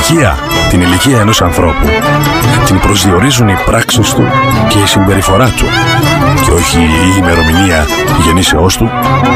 την ηλικία ενός ανθρώπου την προσδιορίζουν οι πράξεις του και η συμπεριφορά του και όχι η ημερομηνία γεννήσεώς του,